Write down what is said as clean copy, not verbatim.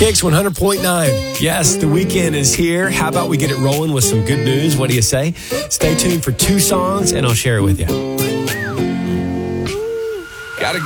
Kicks 100.9. Yes, the weekend is here. How about we get it rolling with some good news? What do you say? Stay tuned for 2 songs and I'll share it with you.